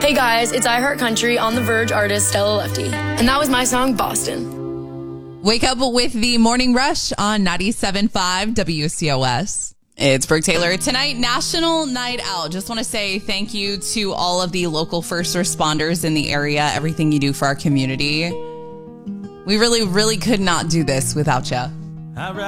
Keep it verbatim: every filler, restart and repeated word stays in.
Hey guys, it's I Heart Country on The Verge artist Stella Lefty. And that was my song, Boston. Wake up with the Morning Rush on ninety-seven point five W C O S. It's Brooke Taylor. Tonight, National Night Out. Just want to say thank you to all of the local first responders in the area, everything you do for our community. We really, really could not do this without you.